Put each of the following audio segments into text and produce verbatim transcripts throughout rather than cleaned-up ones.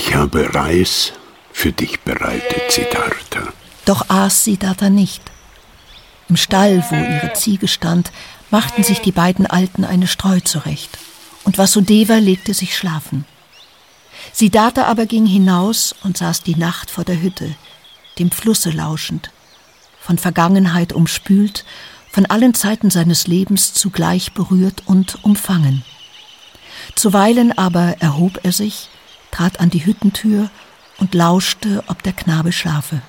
Ich habe Reis für dich bereitet, Siddhartha. Doch aß Siddhartha nicht. Im Stall, wo ihre Ziege stand, machten sich die beiden Alten eine Streu zurecht. Und Vasudeva legte sich schlafen. Siddhartha aber ging hinaus und saß die Nacht vor der Hütte, dem Flusse lauschend, von Vergangenheit umspült, von allen Zeiten seines Lebens zugleich berührt und umfangen. Zuweilen aber erhob er sich, trat an die Hüttentür und lauschte, ob der Knabe schlafe.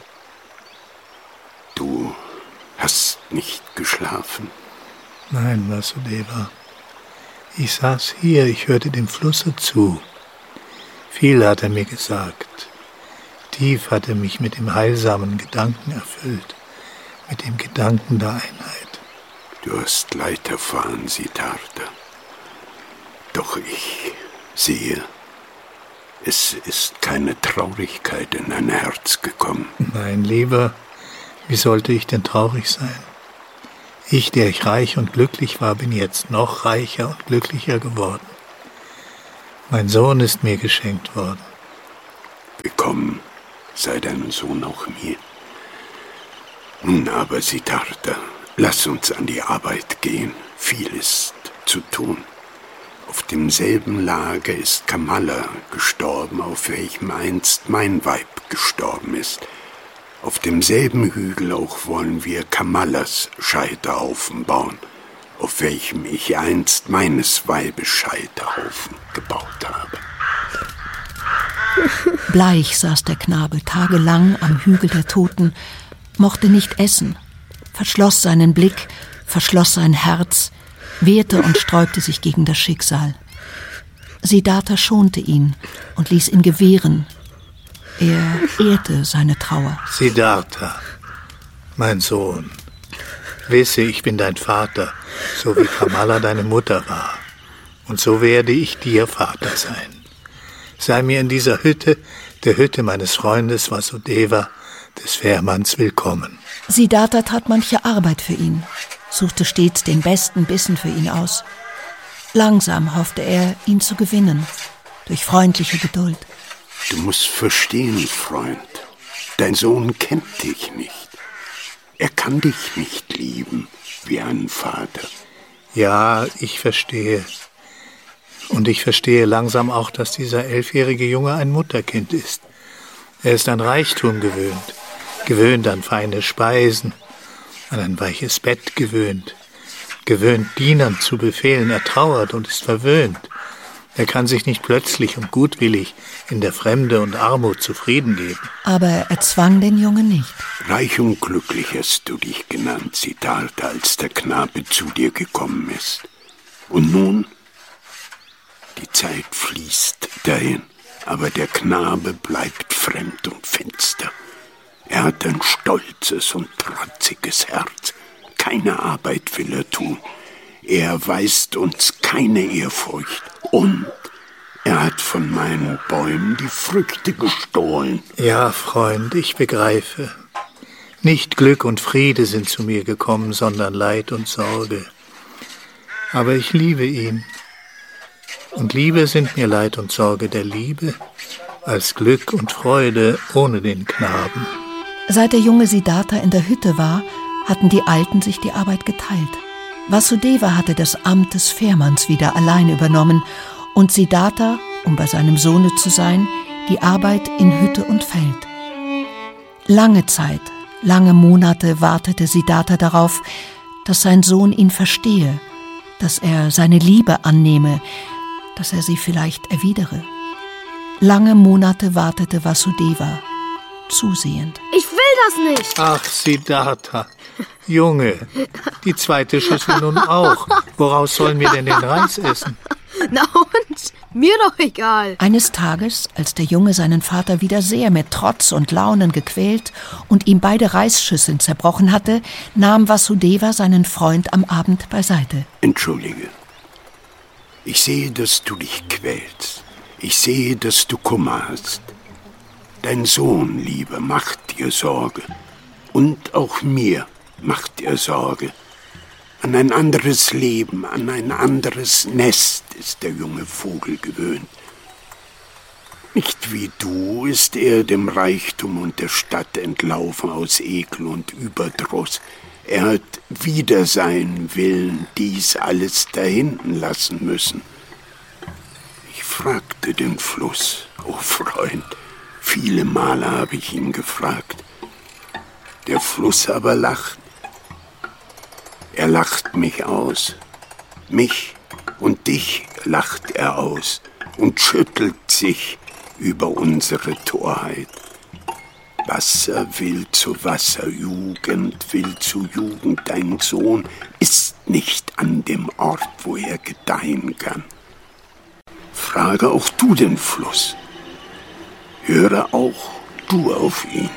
Du hast nicht geschlafen? Nein, Vasudeva. Ich saß hier, ich hörte dem Flusse zu. Viel hat er mir gesagt. Tief hat er mich mit dem heilsamen Gedanken erfüllt, mit dem Gedanken der Einheit. Du hast Leid erfahren, Siddhartha. Doch ich sehe, es ist keine Traurigkeit in dein Herz gekommen. Nein, lieber, wie sollte ich denn traurig sein? Ich, der ich reich und glücklich war, bin jetzt noch reicher und glücklicher geworden. Mein Sohn ist mir geschenkt worden. Willkommen sei dein Sohn auch mir. Nun aber, Siddhartha, lass uns an die Arbeit gehen. Viel ist zu tun. Auf demselben Lager ist Kamala gestorben, auf welchem einst mein Weib gestorben ist. Auf demselben Hügel auch wollen wir Kamalas Scheiterhaufen bauen, auf welchem ich einst meines Weibes Scheiterhaufen gebaut habe. Bleich saß der Knabe tagelang am Hügel der Toten, mochte nicht essen, verschloss seinen Blick, verschloss sein Herz, wehrte und sträubte sich gegen das Schicksal. Siddhartha schonte ihn und ließ ihn gewähren. Er ehrte seine Trauer. Siddhartha, mein Sohn, wisse, ich bin dein Vater, so wie Kamala deine Mutter war. Und so werde ich dir Vater sein. Sei mir in dieser Hütte, der Hütte meines Freundes Vasudeva, des Fährmanns, willkommen. Siddhartha tat manche Arbeit für ihn, suchte stets den besten Bissen für ihn aus. Langsam hoffte er, ihn zu gewinnen, durch freundliche Geduld. Du musst verstehen, Freund, dein Sohn kennt dich nicht. Er kann dich nicht lieben wie einen Vater. Ja, ich verstehe. Und ich verstehe langsam auch, dass dieser elfjährige Junge ein Mutterkind ist. Er ist an Reichtum gewöhnt, gewöhnt an feine Speisen, an ein weiches Bett gewöhnt, gewöhnt, Dienern zu befehlen. Er trauert und ist verwöhnt. Er kann sich nicht plötzlich und gutwillig in der Fremde und Armut zufrieden geben. Aber er zwang den Jungen nicht. Reich und glücklich hast du dich genannt, Siddhartha, als der Knabe zu dir gekommen ist. Und nun? Die Zeit fließt dahin, aber der Knabe bleibt fremd und finster. Er hat ein stolzes und trotziges Herz. Keine Arbeit will er tun. Er erweist uns keine Ehrfurcht. Und er hat von meinen Bäumen die Früchte gestohlen. Ja, Freund, ich begreife. Nicht Glück und Friede sind zu mir gekommen, sondern Leid und Sorge. Aber ich liebe ihn. Und Liebe sind mir Leid und Sorge der Liebe, als Glück und Freude ohne den Knaben. Seit der junge Siddhartha in der Hütte war, hatten die Alten sich die Arbeit geteilt. Vasudeva hatte das Amt des Fährmanns wieder allein übernommen und Siddhartha, um bei seinem Sohne zu sein, die Arbeit in Hütte und Feld. Lange Zeit, lange Monate wartete Siddhartha darauf, dass sein Sohn ihn verstehe, dass er seine Liebe annehme, dass er sie vielleicht erwidere. Lange Monate wartete Vasudeva, zusehend. Ich will das nicht! Ach, Siddhartha, Junge, die zweite Schüssel nun auch. Woraus sollen wir denn den Reis essen? Na und? Mir doch egal. Eines Tages, als der Junge seinen Vater wieder sehr mit Trotz und Launen gequält und ihm beide Reisschüsseln zerbrochen hatte, nahm Vasudeva seinen Freund am Abend beiseite. Entschuldige. Ich sehe, dass du dich quälst. Ich sehe, dass du Kummer hast. Dein Sohn, Liebe, macht dir Sorge. Und auch mir macht dir Sorge. An ein anderes Leben, an ein anderes Nest ist der junge Vogel gewöhnt. Nicht wie du ist er dem Reichtum und der Stadt entlaufen aus Ekel und Überdruss. Er hat wider seinen Willen dies alles dahinten lassen müssen. Ich fragte den Fluss, o Freund, viele Male habe ich ihn gefragt. Der Fluss aber lacht. Er lacht mich aus. Mich und dich lacht er aus und schüttelt sich über unsere Torheit. Wasser will zu Wasser, Jugend will zu Jugend. Dein Sohn ist nicht an dem Ort, wo er gedeihen kann. Frage auch du den Fluss. Höre auch du auf ihn.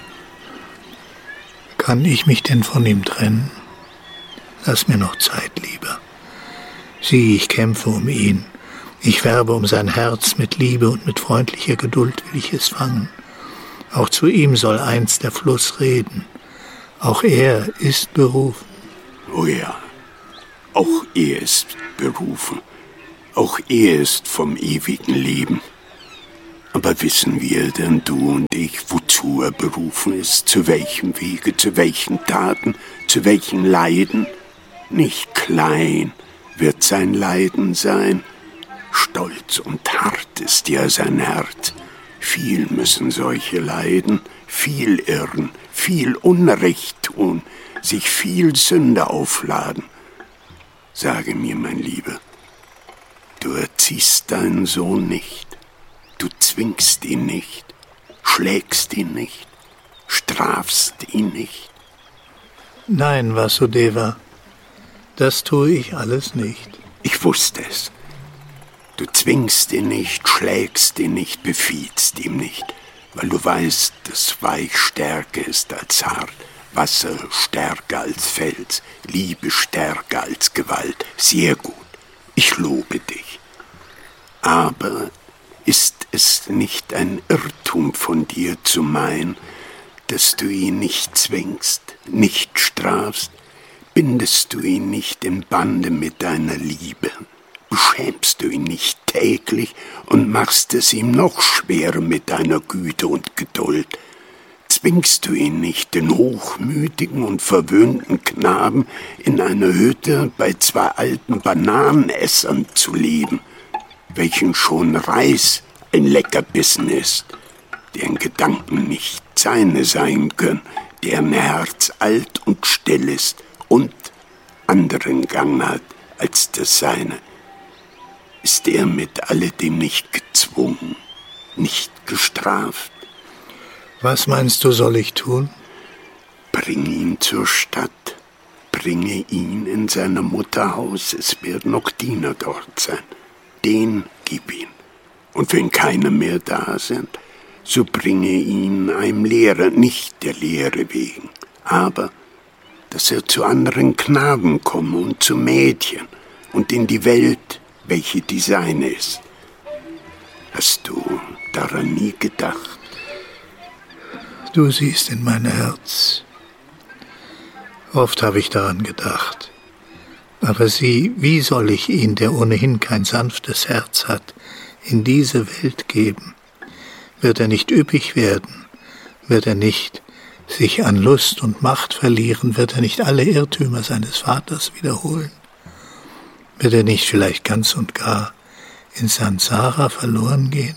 Kann ich mich denn von ihm trennen? Lass mir noch Zeit, lieber. Sieh, ich kämpfe um ihn. Ich werbe um sein Herz, mit Liebe und mit freundlicher Geduld will ich es fangen. Auch zu ihm soll einst der Fluss reden. Auch er ist berufen. Oh ja, auch er ist berufen. Auch er ist vom ewigen Leben. Aber wissen wir denn, du und ich, wozu er berufen ist? Zu welchem Wege, zu welchen Taten, zu welchen Leiden? Nicht klein wird sein Leiden sein. Stolz und hart ist ja sein Herz. Viel müssen solche leiden, viel irren, viel Unrecht tun, sich viel Sünde aufladen. Sage mir, mein Lieber, du erziehst deinen Sohn nicht, du zwingst ihn nicht, schlägst ihn nicht, strafst ihn nicht. Nein, Vasudeva, das tue ich alles nicht. Ich wusste es. Du zwingst ihn nicht, schlägst ihn nicht, befiehlst ihm nicht, weil du weißt, dass Weich stärker ist als hart, Wasser stärker als Fels, Liebe stärker als Gewalt. Sehr gut, ich lobe dich. Aber ist es nicht ein Irrtum von dir zu meinen, dass du ihn nicht zwingst, nicht strafst? Bindest du ihn nicht in Bande mit deiner Liebe? Beschämst du ihn nicht täglich und machst es ihm noch schwerer mit deiner Güte und Geduld? Zwingst du ihn nicht, den hochmütigen und verwöhnten Knaben, in einer Hütte bei zwei alten Bananenessern zu leben, welchen schon Reis ein Leckerbissen ist, deren Gedanken nicht seine sein können, deren Herz alt und still ist und anderen Gang hat als das seine? Ist er mit alledem nicht gezwungen, nicht gestraft? Was meinst du, soll ich tun? Bring ihn zur Stadt, bringe ihn in seiner Mutter Haus, es werden noch Diener dort sein. Den gib ihn. Und wenn keine mehr da sind, so bringe ihn einem Lehrer, nicht der Lehre wegen, aber dass er zu anderen Knaben komme und zu Mädchen und in die Welt, welche die seine ist. Hast du daran nie gedacht? Du siehst in mein Herz. Oft habe ich daran gedacht. Aber sieh, wie soll ich ihn, der ohnehin kein sanftes Herz hat, in diese Welt geben? Wird er nicht üppig werden? Wird er nicht sich an Lust und Macht verlieren? Wird er nicht alle Irrtümer seines Vaters wiederholen? Wird er nicht vielleicht ganz und gar in Sansara verloren gehen?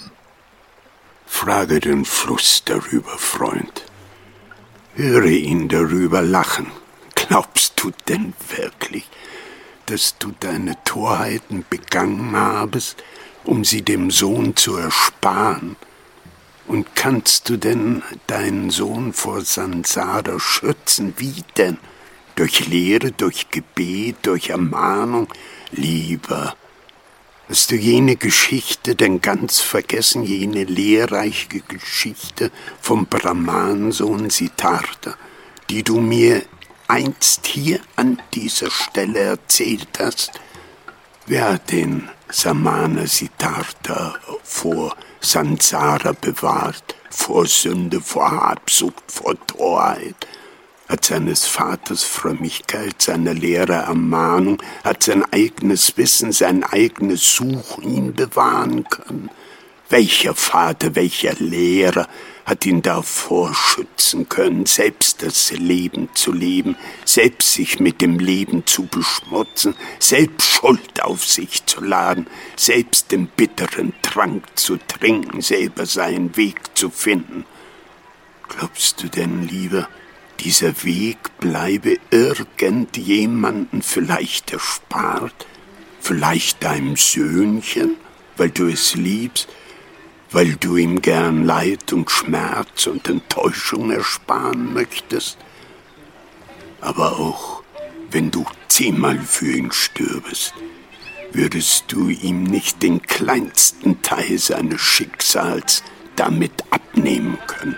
Frage den Fluss darüber, Freund. Höre ihn darüber lachen. Glaubst du denn wirklich, dass du deine Torheiten begangen habest, um sie dem Sohn zu ersparen? Und kannst du denn deinen Sohn vor Sansara schützen? Wie denn? Durch Lehre, durch Gebet, durch Ermahnung? Lieber, hast du jene Geschichte denn ganz vergessen, jene lehrreiche Geschichte vom Brahmansohn Siddhartha, die du mir einst hier an dieser Stelle erzählt hast? Wer hat den Samana Siddhartha vor Sansara bewahrt, vor Sünde, vor Habsucht, vor Torheit? Hat seines Vaters Frömmigkeit, seiner Lehre Ermahnung, hat sein eigenes Wissen, sein eigenes Suchen ihn bewahren können? Welcher Vater, welcher Lehrer hat ihn davor schützen können, selbst das Leben zu leben, selbst sich mit dem Leben zu beschmutzen, selbst Schuld auf sich zu laden, selbst den bitteren Trank zu trinken, selber seinen Weg zu finden? Glaubst du denn, lieber, dieser Weg bleibe irgendjemanden vielleicht erspart, vielleicht deinem Söhnchen, weil du es liebst, weil du ihm gern Leid und Schmerz und Enttäuschung ersparen möchtest? Aber auch wenn du zehnmal für ihn stürbest, würdest du ihm nicht den kleinsten Teil seines Schicksals damit abnehmen können.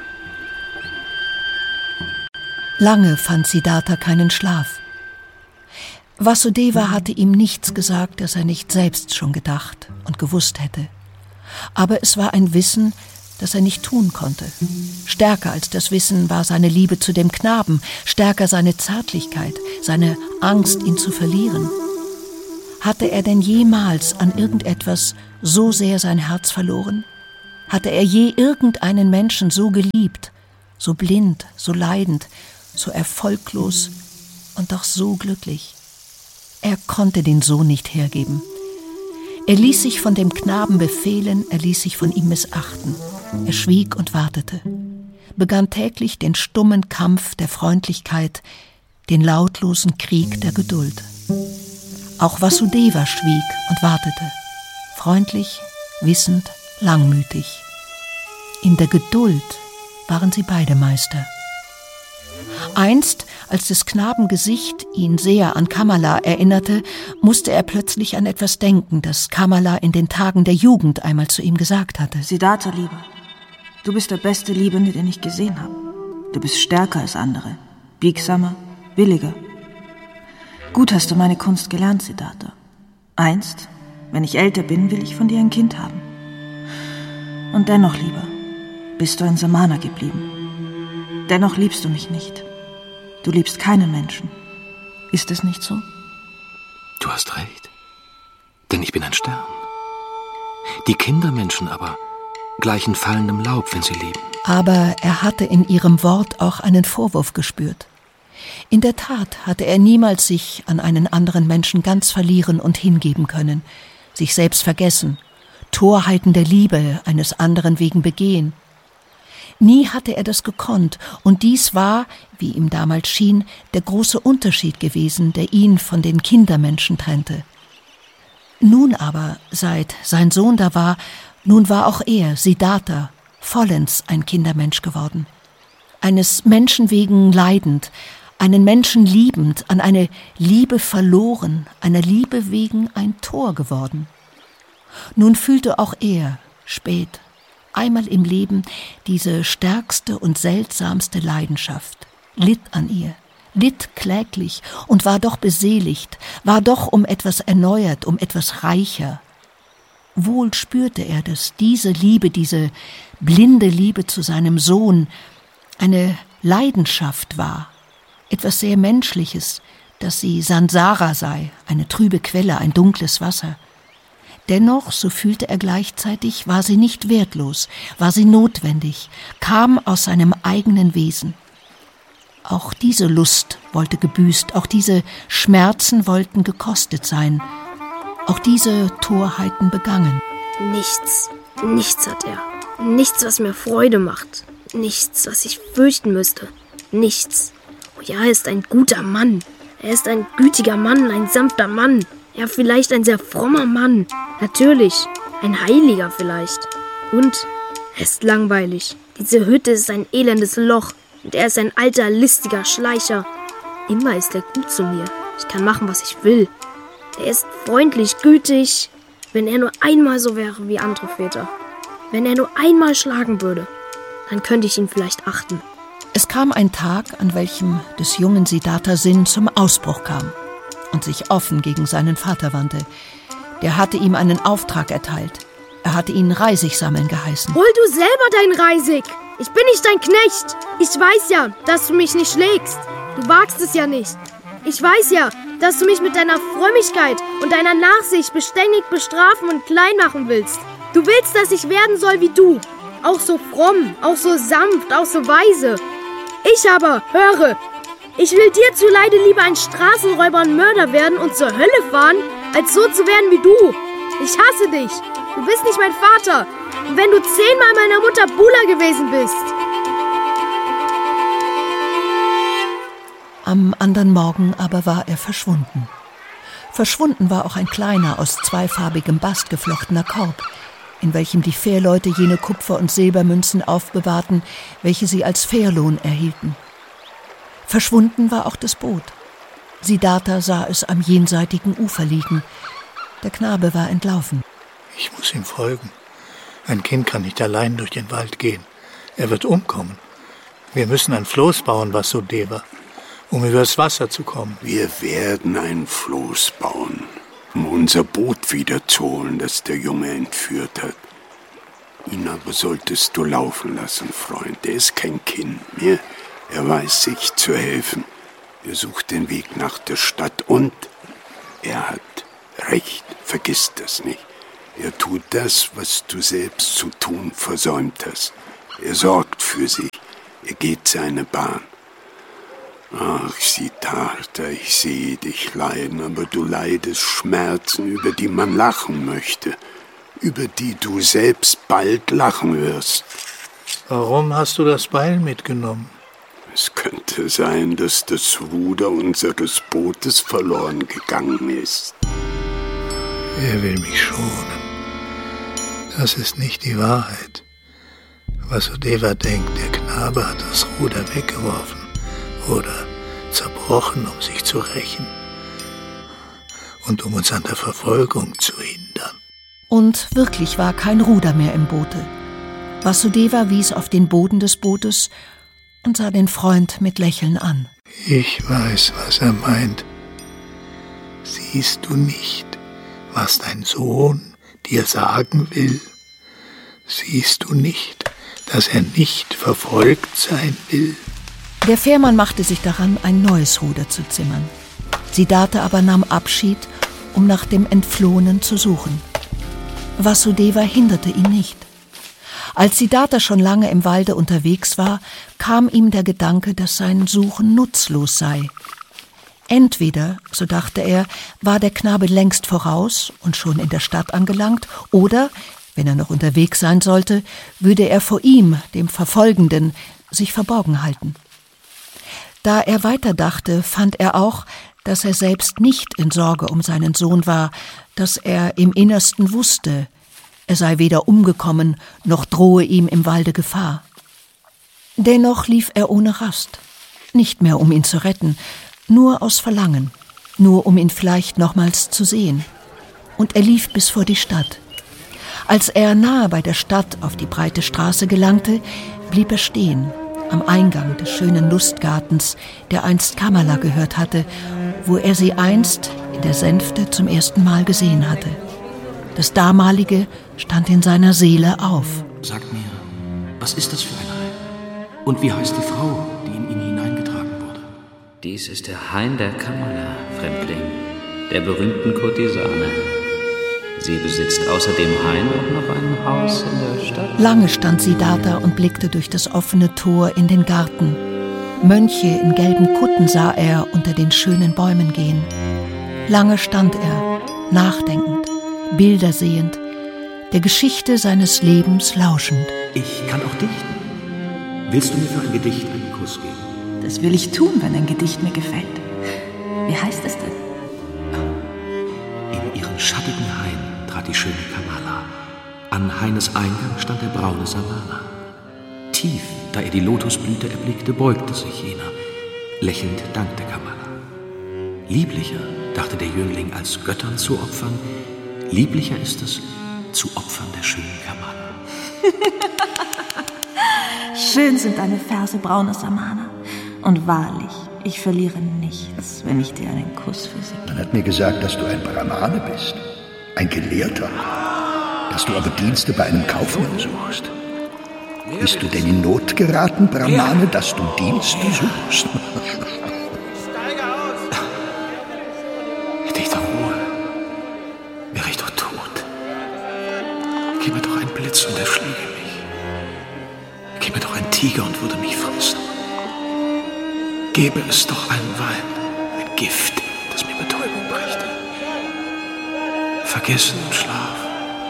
Lange fand Siddhartha keinen Schlaf. Vasudeva hatte ihm nichts gesagt, das er nicht selbst schon gedacht und gewusst hätte. Aber es war ein Wissen, das er nicht tun konnte. Stärker als das Wissen war seine Liebe zu dem Knaben, stärker seine Zärtlichkeit, seine Angst, ihn zu verlieren. Hatte er denn jemals an irgendetwas so sehr sein Herz verloren? Hatte er je irgendeinen Menschen so geliebt, so blind, so leidend, so erfolglos und doch so glücklich? Er konnte den Sohn nicht hergeben. Er ließ sich von dem Knaben befehlen, er ließ sich von ihm missachten. Er schwieg und wartete, begann täglich den stummen Kampf der Freundlichkeit, den lautlosen Krieg der Geduld. Auch Vasudeva schwieg und wartete, freundlich, wissend, langmütig. In der Geduld waren sie beide Meister. Einst, als des Knaben Gesicht ihn sehr an Kamala erinnerte, musste er plötzlich an etwas denken, das Kamala in den Tagen der Jugend einmal zu ihm gesagt hatte. Siddhartha, Lieber, du bist der beste Liebende, den ich gesehen habe. Du bist stärker als andere, biegsamer, williger. Gut hast du meine Kunst gelernt, Siddhartha. Einst, wenn ich älter bin, will ich von dir ein Kind haben. Und dennoch, Lieber, bist du ein Samana geblieben. Dennoch liebst du mich nicht. Du liebst keinen Menschen. Ist es nicht so? Du hast recht. Denn ich bin ein Stern. Die Kindermenschen aber gleichen fallendem Laub, wenn sie leben. Aber er hatte in ihrem Wort auch einen Vorwurf gespürt. In der Tat hatte er niemals sich an einen anderen Menschen ganz verlieren und hingeben können, sich selbst vergessen, Torheiten der Liebe eines anderen wegen begehen. Nie hatte er das gekonnt, und dies war, wie ihm damals schien, der große Unterschied gewesen, der ihn von den Kindermenschen trennte. Nun aber, seit sein Sohn da war, nun war auch er, Siddhartha, vollends ein Kindermensch geworden. Eines Menschen wegen leidend, einen Menschen liebend, an eine Liebe verloren, einer Liebe wegen ein Tor geworden. Nun fühlte auch er, spät, einmal im Leben, diese stärkste und seltsamste Leidenschaft, litt an ihr, litt kläglich und war doch beseligt, war doch um etwas erneuert, um etwas reicher. Wohl spürte er, dass diese Liebe, diese blinde Liebe zu seinem Sohn eine Leidenschaft war, etwas sehr Menschliches, dass sie Sansara sei, eine trübe Quelle, ein dunkles Wasser. Dennoch, so fühlte er gleichzeitig, war sie nicht wertlos, war sie notwendig, kam aus seinem eigenen Wesen. Auch diese Lust wollte gebüßt, auch diese Schmerzen wollten gekostet sein, auch diese Torheiten begangen. Nichts, nichts hat er. Nichts, was mir Freude macht. Nichts, was ich fürchten müsste. Nichts. Oh ja, er ist ein guter Mann. Er ist ein gütiger Mann, ein sanfter Mann. Ja, vielleicht ein sehr frommer Mann. Natürlich. Ein Heiliger vielleicht. Und er ist langweilig. Diese Hütte ist ein elendes Loch. Und er ist ein alter, listiger Schleicher. Immer ist er gut zu mir. Ich kann machen, was ich will. Er ist freundlich, gütig. Wenn er nur einmal so wäre wie andere Väter. Wenn er nur einmal schlagen würde, dann könnte ich ihn vielleicht achten. Es kam ein Tag, an welchem des jungen Siddhartha Sinn zum Ausbruch kam und sich offen gegen seinen Vater wandte. Der hatte ihm einen Auftrag erteilt. Er hatte ihn Reisig sammeln geheißen. Hol du selber dein Reisig! Ich bin nicht dein Knecht! Ich weiß ja, dass du mich nicht schlägst. Du wagst es ja nicht. Ich weiß ja, dass du mich mit deiner Frömmigkeit und deiner Nachsicht beständig bestrafen und klein machen willst. Du willst, dass ich werden soll wie du. Auch so fromm, auch so sanft, auch so weise. Ich aber, höre, ich will dir zuleide lieber ein Straßenräuber und Mörder werden und zur Hölle fahren, als so zu werden wie du. Ich hasse dich. Du bist nicht mein Vater. Und wenn du zehnmal meiner Mutter Bula gewesen bist. Am anderen Morgen aber war er verschwunden. Verschwunden war auch ein kleiner, aus zweifarbigem Bast geflochtener Korb, in welchem die Fährleute jene Kupfer- und Silbermünzen aufbewahrten, welche sie als Fährlohn erhielten. Verschwunden war auch das Boot. Siddhartha sah es am jenseitigen Ufer liegen. Der Knabe war entlaufen. Ich muss ihm folgen. Ein Kind kann nicht allein durch den Wald gehen. Er wird umkommen. Wir müssen ein Floß bauen, Vasudeva, um übers Wasser zu kommen. Wir werden ein Floß bauen, um unser Boot wiederzuholen, das der Junge entführt hat. Ihn aber solltest du laufen lassen, Freund. Er ist kein Kind mehr. Er weiß sich zu helfen. Er sucht den Weg nach der Stadt und er hat Recht. Vergiss das nicht. Er tut das, was du selbst zu tun versäumt hast. Er sorgt für sich. Er geht seine Bahn. Ach, Siddhartha, ich sehe dich leiden, aber du leidest Schmerzen, über die man lachen möchte, über die du selbst bald lachen wirst. Warum hast du das Beil mitgenommen? Es könnte sein, dass das Ruder unseres Bootes verloren gegangen ist. Er will mich schonen. Das ist nicht die Wahrheit. Vasudeva denkt, der Knabe hat das Ruder weggeworfen oder zerbrochen, um sich zu rächen und um uns an der Verfolgung zu hindern. Und wirklich war kein Ruder mehr im Boote. Vasudeva wies auf den Boden des Bootes und sah den Freund mit Lächeln an. Ich weiß, was er meint. Siehst du nicht, was dein Sohn dir sagen will? Siehst du nicht, dass er nicht verfolgt sein will? Der Fährmann machte sich daran, ein neues Ruder zu zimmern. Siddhartha aber nahm Abschied, um nach dem Entflohenen zu suchen. Vasudeva hinderte ihn nicht. Als Siddhartha schon lange im Walde unterwegs war, kam ihm der Gedanke, dass sein Suchen nutzlos sei. Entweder, so dachte er, war der Knabe längst voraus und schon in der Stadt angelangt, oder, wenn er noch unterwegs sein sollte, würde er vor ihm, dem Verfolgenden, sich verborgen halten. Da er weiterdachte, fand er auch, dass er selbst nicht in Sorge um seinen Sohn war, dass er im Innersten wusste, er sei weder umgekommen, noch drohe ihm im Walde Gefahr. Dennoch lief er ohne Rast, nicht mehr um ihn zu retten, nur aus Verlangen, nur um ihn vielleicht nochmals zu sehen. Und er lief bis vor die Stadt. Als er nahe bei der Stadt auf die breite Straße gelangte, blieb er stehen, am Eingang des schönen Lustgartens, der einst Kamala gehört hatte, wo er sie einst in der Sänfte zum ersten Mal gesehen hatte. Das damalige stand in seiner Seele auf. Sagt mir, was ist das für ein Hain? Und wie heißt die Frau, die in ihn hineingetragen wurde? Dies ist der Hain der Kamala, Fremdling, der berühmten Kurtisane. Sie besitzt außer dem Hain auch noch ein Haus in der Stadt. Lange stand Siddhartha und blickte durch das offene Tor in den Garten. Mönche in gelben Kutten sah er unter den schönen Bäumen gehen. Lange stand er, nachdenkend, Bilder sehend, der Geschichte seines Lebens lauschend. Ich kann auch dichten. Willst du mir für ein Gedicht einen Kuss geben? Das will ich tun, wenn ein Gedicht mir gefällt. Wie heißt es denn? In ihren schattigen Hain trat die schöne Kamala. An Haines Eingang stand der braune Samana. Tief, da er die Lotusblüte erblickte, beugte sich jener. Lächelnd dankte Kamala. Lieblicher, dachte der Jüngling, als Göttern zu opfern, lieblicher ist es, zu opfern der schönen Kamala. Schön sind deine Verse, braune Samana. Und wahrlich, ich verliere nichts, wenn ich dir einen Kuss für sie gebe. Man hat mir gesagt, dass du ein Brahmane bist, ein Gelehrter, dass du aber Dienste bei einem Kaufmann suchst. Bist du denn in Not geraten, Brahmane, dass du Dienste suchst? Steige aus! Hätte ich doch Ruhe, wäre ich doch tot. Gib mir doch Herz und erschlüge mich. Käme doch ein Tiger und würde mich fressen. Gäbe es doch einen Wein, ein Gift, das mir Betäubung brächte. Vergessen im Schlaf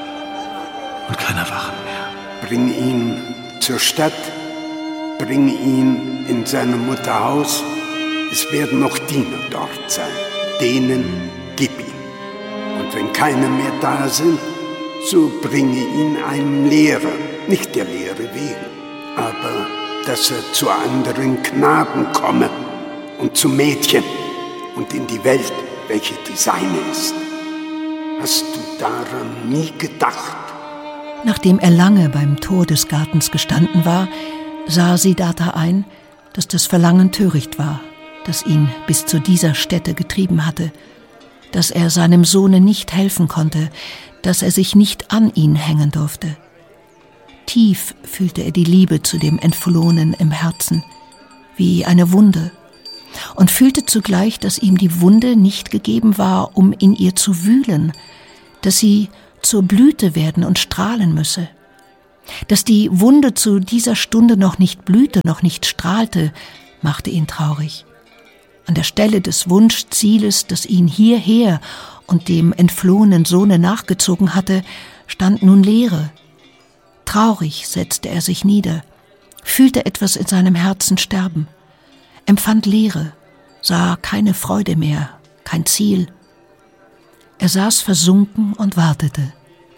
und kein Erwachen mehr. Bring ihn zur Stadt, bring ihn in seine Mutter Haus. Es werden noch Diener dort sein. Denen gib ihn. Und wenn keine mehr da sind, so bringe ihn einem Lehrer, nicht der Lehre wegen, aber dass er zu anderen Knaben komme und zu Mädchen und in die Welt, welche die seine ist. Hast du daran nie gedacht? Nachdem er lange beim Tor des Gartens gestanden war, sah Siddhartha ein, dass das Verlangen töricht war, das ihn bis zu dieser Stätte getrieben hatte, dass er seinem Sohne nicht helfen konnte, dass er sich nicht an ihn hängen durfte. Tief fühlte er die Liebe zu dem Entflohenen im Herzen, wie eine Wunde, und fühlte zugleich, dass ihm die Wunde nicht gegeben war, um in ihr zu wühlen, dass sie zur Blüte werden und strahlen müsse, dass die Wunde zu dieser Stunde noch nicht blühte, noch nicht strahlte, machte ihn traurig. An der Stelle des Wunschzieles, das ihn hierher und dem entflohenen Sohne nachgezogen hatte, stand nun Leere. Traurig setzte er sich nieder, fühlte etwas in seinem Herzen sterben, empfand Leere, sah keine Freude mehr, kein Ziel. Er saß versunken und wartete.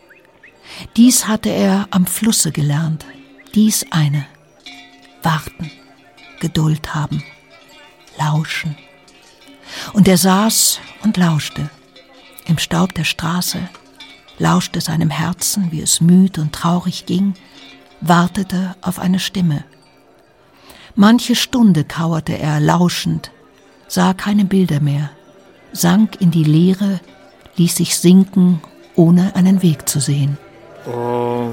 Dies hatte er am Flusse gelernt, dies eine: warten, Geduld haben, lauschen. Und er saß und lauschte, im Staub der Straße, lauschte seinem Herzen, wie es müd und traurig ging, wartete auf eine Stimme. Manche Stunde kauerte er lauschend, sah keine Bilder mehr, sank in die Leere, ließ sich sinken, ohne einen Weg zu sehen. Um.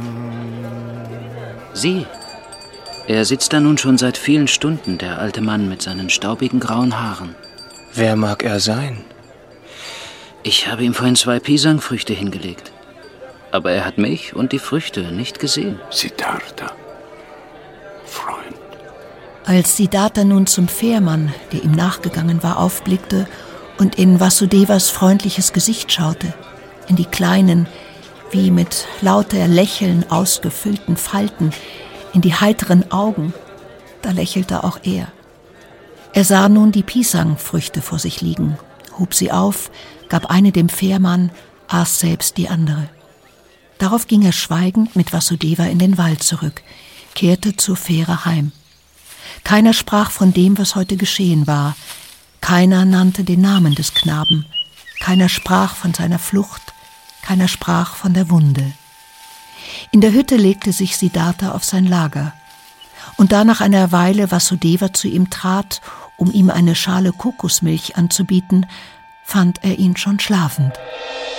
Sieh, er sitzt da nun schon seit vielen Stunden, der alte Mann mit seinen staubigen grauen Haaren. Wer mag er sein? Ich habe ihm vorhin zwei Pisangfrüchte hingelegt. Aber er hat mich und die Früchte nicht gesehen. Siddhartha, Freund. Als Siddhartha nun zum Fährmann, der ihm nachgegangen war, aufblickte und in Vasudevas freundliches Gesicht schaute, in die kleinen, wie mit lauter Lächeln ausgefüllten Falten, in die heiteren Augen, da lächelte auch er. Er sah nun die Pisangfrüchte vor sich liegen, hob sie auf, gab eine dem Fährmann, aß selbst die andere. Darauf ging er schweigend mit Vasudeva in den Wald zurück, kehrte zur Fähre heim. Keiner sprach von dem, was heute geschehen war. Keiner nannte den Namen des Knaben. Keiner sprach von seiner Flucht. Keiner sprach von der Wunde. In der Hütte legte sich Siddhartha auf sein Lager. Und da nach einer Weile Vasudeva zu ihm trat, um ihm eine Schale Kokosmilch anzubieten, fand er ihn schon schlafend.